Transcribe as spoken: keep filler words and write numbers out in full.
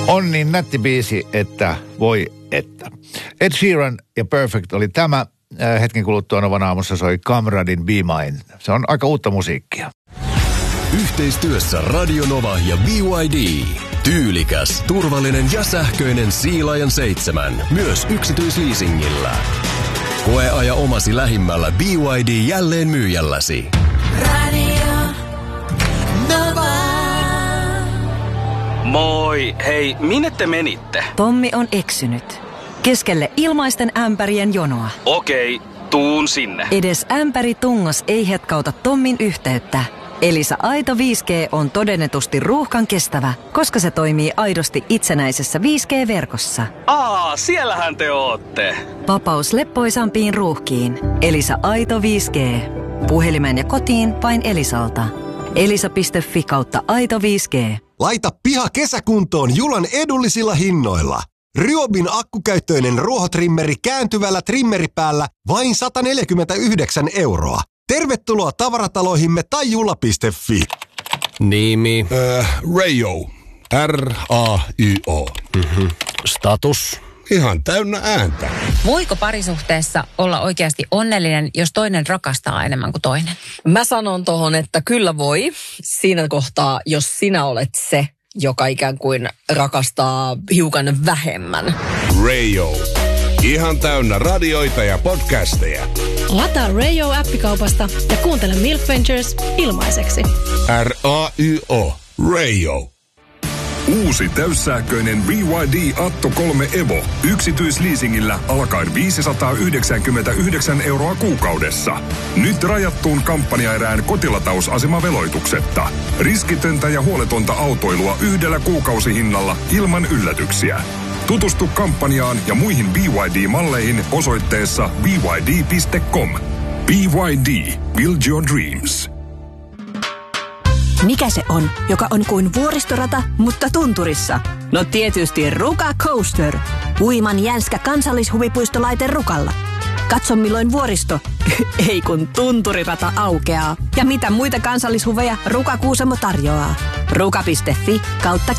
On niin nätti biisi, että voi että. Ed Sheeran ja Perfect oli tämä. Hetken kuluttua Novan aamussa soi Kamradin Be Mine. Se on aika uutta musiikkia. Yhteistyössä Radio Nova ja B Y D. Tyylikäs, turvallinen ja sähköinen Sealien seitsemän. Myös yksityisleasingillä. Koeaja omasi lähimmällä B Y D jälleen myyjälläsi. Radio Nova. Moi, hei, minne te menitte? Tommi on eksynyt. Keskelle ilmaisten ämpärien jonoa. Okei, tuun sinne. Edes ämpäri tungos ei hetkauta Tommin yhteyttä. Elisa Aito viisi G on todennetusti ruuhkan kestävä, koska se toimii aidosti itsenäisessä viisi G-verkossa. Aa, siellähän te ootte. Vapaus leppoisampiin ruuhkiin. Elisa Aito viisi G. Puhelimeen ja kotiin vain Elisalta. elisa piste fi kautta aito viisi G. Laita piha kesäkuntoon Julan edullisilla hinnoilla. Ryobin akkukäyttöinen ruohotrimmeri kääntyvällä trimmeripäällä vain sata neljäkymmentäyhdeksän euroa. Tervetuloa tavarataloihimme tai jula piste fi. Nimi. Äh, Rayo. R A Y O. Mm-hmm. Status. Ihan täynnä ääntä. Voiko parisuhteessa olla oikeasti onnellinen, jos toinen rakastaa enemmän kuin toinen? Mä sanon tohon, että kyllä voi. Siinä kohtaa, jos sinä olet se, joka ikään kuin rakastaa hiukan vähemmän. Rayo. Ihan täynnä radioita ja podcasteja. Lataa Rayo-appikaupasta ja kuuntele Milk Ventures ilmaiseksi. R A Y O. Rayo. Uusi täyssähköinen B Y D Atto kolme Evo yksityisleasingillä alkaen viisisataayhdeksänkymmentäyhdeksän euroa kuukaudessa. Nyt rajattuun kampanjaerään kotilatauasemaveloituksetta. Riskitöntä ja huoletonta autoilua yhdellä kuukausihinnalla ilman yllätyksiä. Tutustu kampanjaan ja muihin B Y D-malleihin osoitteessa b y d piste com. B Y D. Build your dreams. Mikä se on, joka on kuin vuoristorata, mutta tunturissa? No tietysti Ruka Coaster. Uiman jänskä kansallishuvipuistolaite Rukalla. Katso milloin vuoristo, ei kun tunturirata aukeaa. Ja mitä muita kansallishuveja Ruka Kuusamo tarjoaa. ruka piste fi kautta